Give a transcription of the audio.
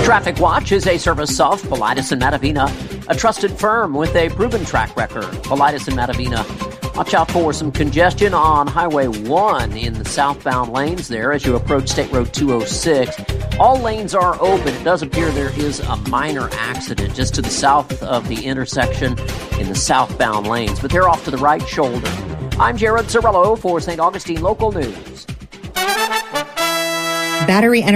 Traffic Watch is a service of Paulides and Matavina, a trusted firm with a proven track record. Paulides and Matavina. Watch out for some congestion on Highway 1 in the southbound lanes there as you approach State Road 206. All lanes are open. It does appear there is a minor accident just to the south of the intersection in the southbound lanes, but they're off to the right shoulder. I'm Jared Cirillo for St. Augustine Local News. Battery